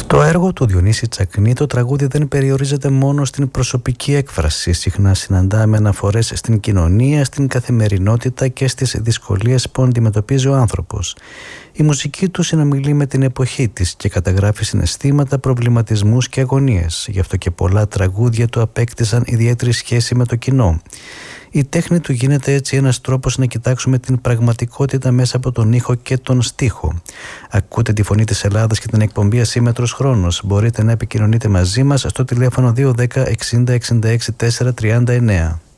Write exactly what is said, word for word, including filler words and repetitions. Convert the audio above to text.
Στο έργο του Διονύση Τσακνή το τραγούδι δεν περιορίζεται μόνο στην προσωπική έκφραση. Συχνά συναντάμε αναφορές στην κοινωνία, στην καθημερινότητα και στις δυσκολίες που αντιμετωπίζει ο άνθρωπος. Η μουσική του συνομιλεί με την εποχή της και καταγράφει συναισθήματα, προβληματισμούς και αγωνίες. Γι' αυτό και πολλά τραγούδια του απέκτησαν ιδιαίτερη σχέση με το κοινό. Η τέχνη του γίνεται έτσι ένας τρόπος να κοιτάξουμε την πραγματικότητα μέσα από τον ήχο και τον στίχο. Ακούτε τη Φωνή της Ελλάδας και την εκπομπή Ασύμμετρος Χρόνος. Μπορείτε να επικοινωνείτε μαζί μας στο τηλέφωνο δύο ένα μηδέν εξήντα εξήντα έξι τετρακόσια τριάντα εννέα.